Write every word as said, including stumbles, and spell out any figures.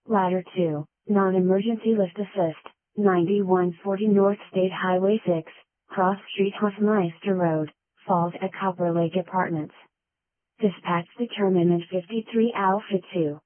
Ladder two, Non-Emergency Lift Assist, ninety-one forty North State Highway six, Cross Street Hofmeister Road, Falls at Copper Lake Apartments. Dispatch determinant fifty-three Alpha two.